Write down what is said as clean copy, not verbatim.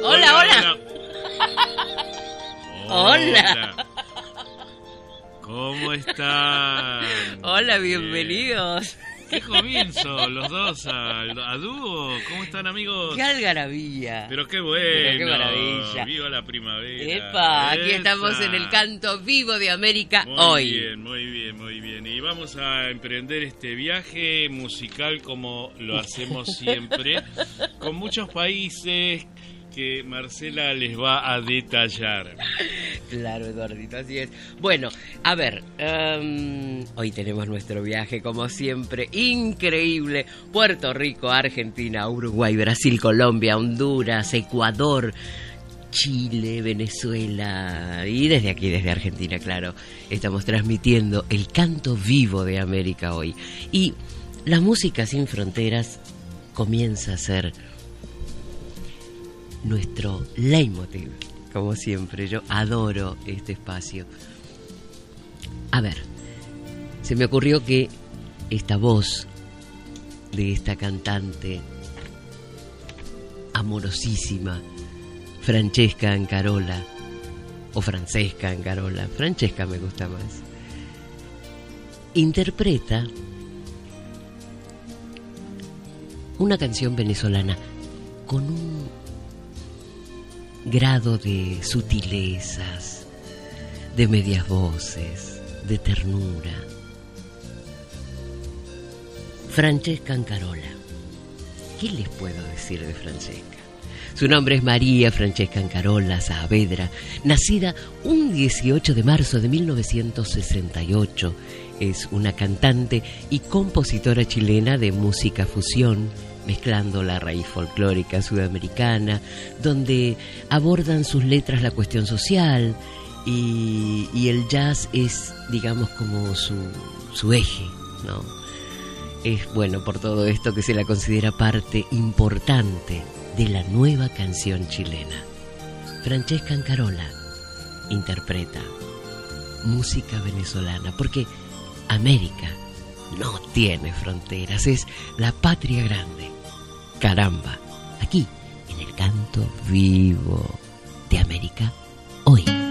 Hola. Hola. ¿Cómo están? Hola, bienvenidos. Qué comienzo, los dos a dúo. ¿Cómo están, amigos? Qué algarabía. Pero qué bueno. Pero qué maravilla. Viva la primavera. Epa, aquí estamos en el canto vivo de América hoy. Muy bien. Y vamos a emprender este viaje musical como lo hacemos siempre, con muchos países que Marcela les va a detallar. Claro, Eduardito, así es. Bueno, a ver, hoy tenemos nuestro viaje, como siempre, increíble. Puerto Rico, Argentina, Uruguay, Brasil, Colombia, Honduras, Ecuador, Chile, Venezuela y desde aquí, desde Argentina, claro, estamos transmitiendo el canto vivo de América hoy. Y la música sin fronteras comienza a ser nuestro leitmotiv, como siempre. Yo adoro este espacio. A ver, se me ocurrió que esta voz de esta cantante amorosísima, Francesca Ancarola, o Francesca Ancarola, Francesca me gusta más, interpreta una canción venezolana con un grado de sutilezas, de medias voces, de ternura. Francesca Ancarola. ¿Qué les puedo decir de Francesca? Su nombre es María Francesca Ancarola Saavedra, nacida un 18 de marzo de 1968. Es una cantante y compositora chilena de música fusión, mezclando la raíz folclórica sudamericana, donde abordan sus letras la cuestión social y el jazz es, digamos, como su eje, ¿no? Es bueno por todo esto que se la considera parte importante de la nueva canción chilena. Francesca Ancarola interpreta música venezolana, porque América no tiene fronteras, es la patria grande. Caramba, aquí en el canto vivo de América hoy.